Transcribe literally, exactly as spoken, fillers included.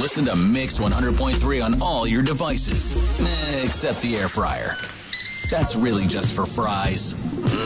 Listen to Mix one hundred point three on all your devices, eh, except the air fryer. That's really just for fries.